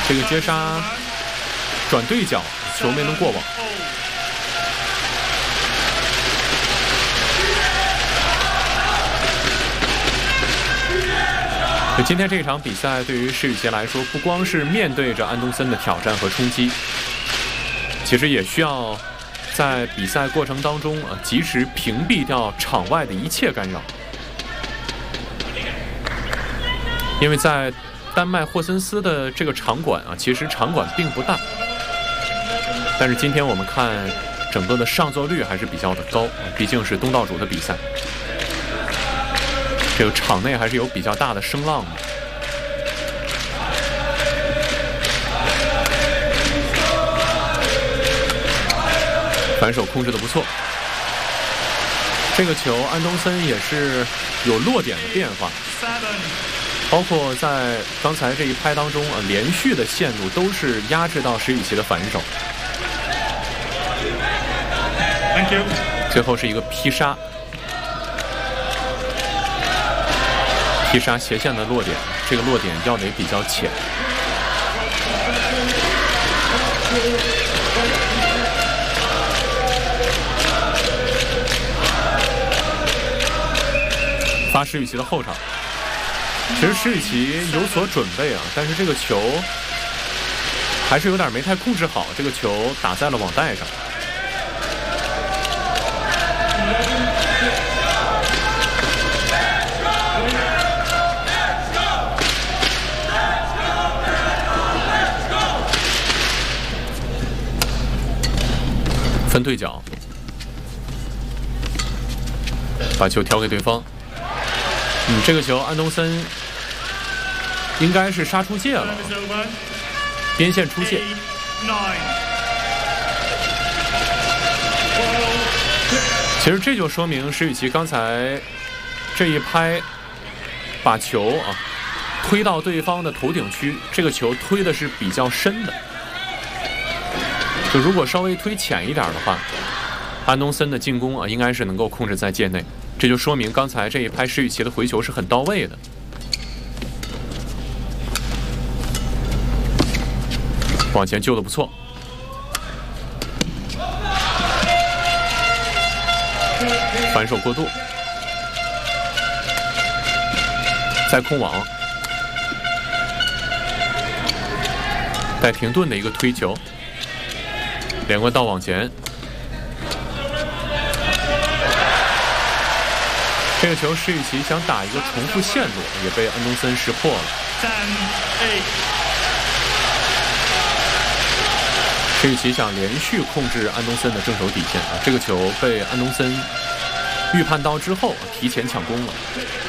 这个接杀转对角，球没能过网。今天这场比赛对于施雨杰来说，不光是面对着安东森的挑战和冲击，其实也需要在比赛过程当中及时屏蔽掉场外的一切干扰。因为在丹麦霍森斯的这个场馆其实场馆并不大，但是今天我们看整个的上座率还是比较的高，毕竟是东道主的比赛。这个场内还是有比较大的声浪的。反手控制的不错，这个球安东森也是有落点的变化，包括在刚才这一拍当中连续的线路都是压制到施雨奇的反手。最后是一个劈杀。劈杀斜线的落点，这个落点要得比较浅。发施雨奇的后场，其实施雨奇有所准备但是这个球还是有点没太控制好，这个球打在了网带上。分对角，把球挑给对方。这个球安东森应该是杀出界了，边线出界。其实这就说明施雨奇刚才这一拍，把球推到对方的头顶区，这个球推的是比较深的。就如果稍微推浅一点的话，安东森的进攻应该是能够控制在界内，这就说明刚才这一拍施雨奇的回球是很到位的。往前救的不错，反手过渡，再空网，带停顿的一个推球。连贯到网前，这个球施雨奇想打一个重复线路，也被安东森识破了。施雨奇想连续控制安东森的正手底线这个球被安东森预判到之后提前抢攻了。